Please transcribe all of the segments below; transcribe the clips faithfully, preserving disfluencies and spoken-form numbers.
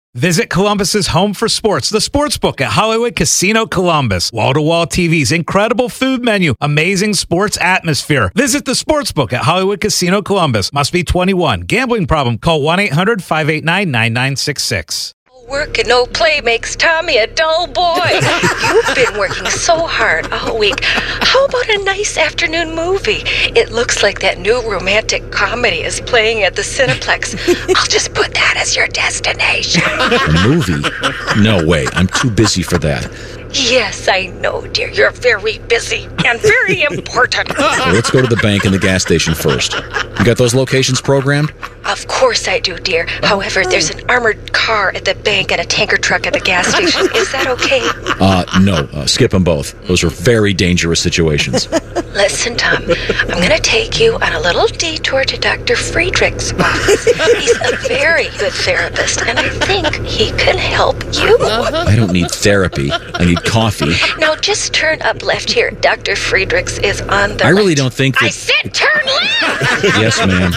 Visit Columbus's home for sports, the Sportsbook at Hollywood Casino Columbus. Wall-to-wall T Vs, incredible food menu, amazing sports atmosphere. Visit the Sportsbook at Hollywood Casino Columbus. Must be twenty-one. Gambling problem? Call one eight hundred five eight nine nine nine six six. Work and no play makes Tommy a dull boy. You've been working so hard all week. How about a nice afternoon movie? It looks like that new romantic comedy is playing at the Cineplex. I'll just put that as your destination. A movie? No way. I'm too busy for that. Yes, I know, dear. You're very busy and very important. Well, let's go to the bank and the gas station first. You got those locations programmed? Of course I do, dear. However, there's an armored car at the bank and a tanker truck at the gas station. Is that okay? Uh, no. Uh, skip them both. Those are very dangerous situations. Listen, Tom, I'm going to take you on a little detour to Doctor Friedrich's office. He's a very good therapist, and I think he can help you. I don't need therapy. I need coffee. Now, just turn up left here. Doctor Friedrich's is on the I really left. don't think that... I said turn left! Yes, ma'am.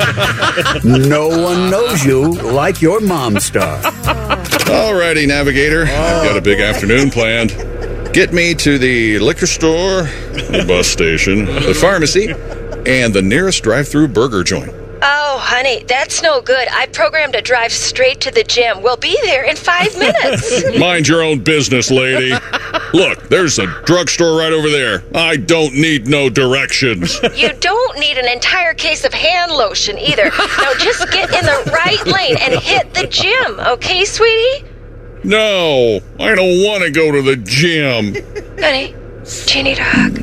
No one knows you like your mom star. Alrighty, Navigator. I've got a big afternoon planned. Get me to the liquor store, the bus station, the pharmacy, and the nearest drive-through burger joint. Oh, honey, that's no good. I programmed to drive straight to the gym. We'll be there in five minutes. Mind your own business, lady. Look, there's a drugstore right over there. I don't need no directions. You don't need an entire case of hand lotion either. Now just get in the right lane and hit the gym, okay, sweetie? No, I don't want to go to the gym. Honey, do you need a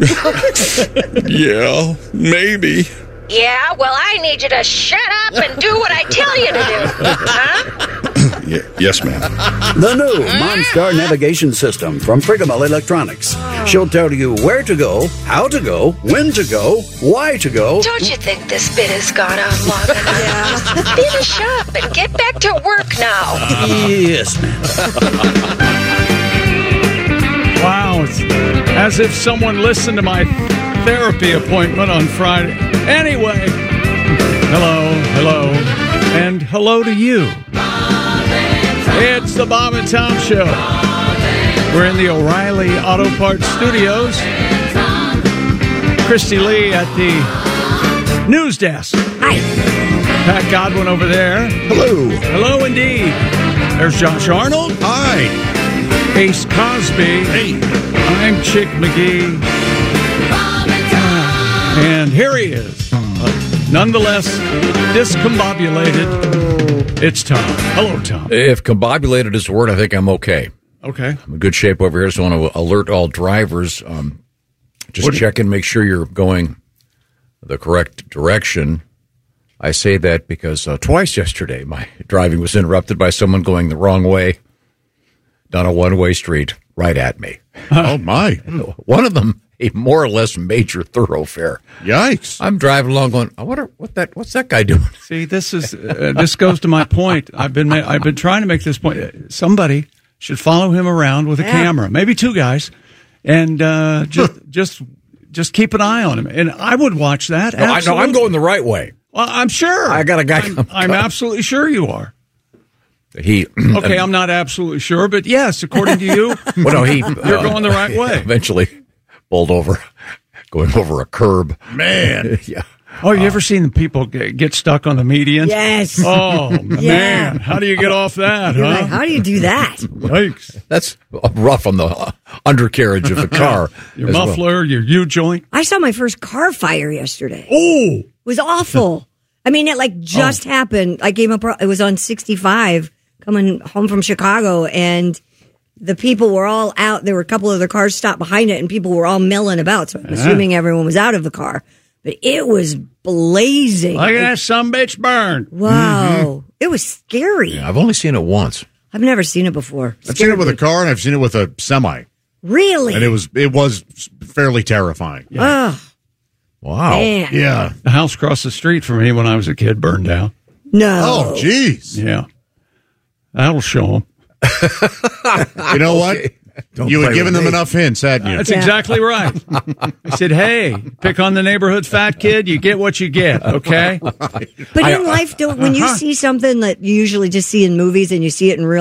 hug? Yeah, maybe. Yeah, well, I need you to shut up and do what I tell you to do. Huh? Yeah, yes, ma'am. The new Monstar navigation system from Frigamel Electronics. She'll tell you where to go, how to go, when to go, why to go. Don't you think this bit has gone on long enough? Just finish up and get back to work now. Yes, ma'am. Wow, it's as if someone listened to my therapy appointment on Friday. Anyway, hello, hello, and hello to you. It's the Bob and Tom Show. We're in the O'Reilly Auto Parts Studios. Christy Lee at the news desk. Hi. Pat Godwin over there. Hello. Hello, indeed. There's Josh Arnold. Hi. Ace Cosby. Hey. I'm Chick McGee. And here he is. Uh, nonetheless, discombobulated. It's Tom. Hello, Tom. If combobulated is the word, I think I'm okay. Okay. I'm in good shape over here, so I want to alert all drivers. Um, just What- check and make sure you're going the correct direction. I say that because uh, twice yesterday my driving was interrupted by someone going the wrong way down a one-way street right at me. Oh, my. One of them, a more or less major thoroughfare. Yikes. I'm driving along going, I wonder what that what's that guy doing? See, this is uh, this goes to my point. I've been ma- I've been trying to make this point. Somebody should follow him around with a Yeah. camera, maybe two guys, and uh, just just just keep an eye on him. And I would watch that. No, I know I'm absolutely. going the right way. Well, I'm sure. I got a guy I'm, come- I'm absolutely sure you are. He Okay, I'm not absolutely sure, but yes, according to you, well, no, he you're uh, going the right way. Eventually pulled over, going over a curb. Man. Yeah. Oh, you ever seen the people get, get stuck on the median? Yes. Oh, man. How do you get off that, You're huh? like, how do you do that? Yikes. That's rough on the uh, undercarriage of the car. Your as well. muffler, your U-joint. I saw my first car fire yesterday. Oh! It was awful. I mean, it like just happened. I came up, it was on sixty-five coming home from Chicago, and the people were all out. There were a couple of other cars stopped behind it, and people were all milling about. So I'm Yeah. assuming everyone was out of the car. But it was blazing. Look at that sumbitch burn. Wow. It was scary. Yeah, I've only seen it once. I've never seen it before. I've seen it with a car and I've seen it with a semi. Really? And it was it was fairly terrifying. Oh, Wow. man. Yeah. The house across the street from me when I was a kid burned down. No. Oh, jeez. Yeah. That'll show them. You know what? Don't You had play given with them me. enough hints, hadn't you? That's Yeah. exactly right. I said, hey, pick on the neighborhood fat kid, you get what you get, okay? But in life, don't when you see something that you usually just see in movies and you see it in real